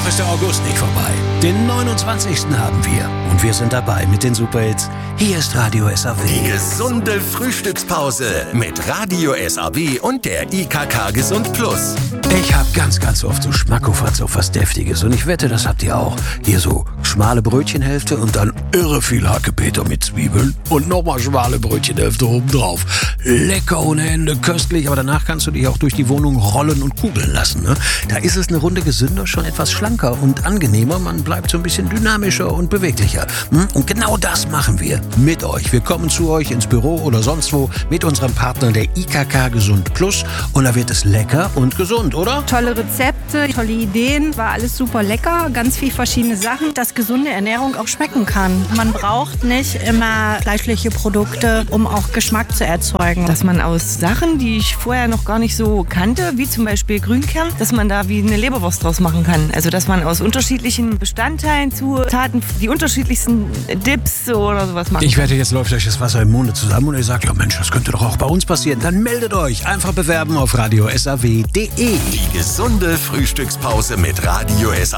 ist der August nicht vorbei. Den 29. haben wir. Und wir sind dabei mit den Superhits. Hier ist Radio SAW. Die gesunde Frühstückspause mit Radio SAW und der IKK Gesund Plus. Ich hab ganz oft so Schmackofatz auf was Deftiges. Und ich wette, das habt ihr auch. Hier so schmale Brötchenhälfte und dann irre viel Hackepeter mit Zwiebeln. Und nochmal schmale Brötchenhälfte oben drauf. Lecker ohne Ende, köstlich. Aber danach kannst du dich auch durch die Wohnung rollen und kugeln lassen. Ne? Da ist es eine Runde gesünder, schon etwas schlanker und angenehmer. Man bleibt so ein bisschen dynamischer und beweglicher. Und genau das machen wir mit euch. Wir kommen zu euch ins Büro oder sonst wo mit unserem Partner der IKK Gesund Plus. Und da wird es lecker und gesund, oder? Tolle Rezepte, tolle Ideen, war alles super lecker, ganz viel verschiedene Sachen, dass gesunde Ernährung auch schmecken kann. Man braucht nicht immer fleischliche Produkte, um auch Geschmack zu erzeugen. Dass man aus Sachen, die ich vorher noch gar nicht so kannte, wie zum Beispiel Grünkern, dass man da wie eine Leberwurst draus machen kann. Also dass man aus unterschiedlichen Bestandteilen, Zutaten, die unterschiedlichsten Dips oder sowas macht. Ich wette, jetzt läuft euch das Wasser im Munde zusammen und ihr sagt, ja Mensch, das könnte doch auch bei uns passieren. Dann meldet euch. Einfach bewerben auf radiosaw.de. Die gesunde Frühstückspause mit Radio SAW.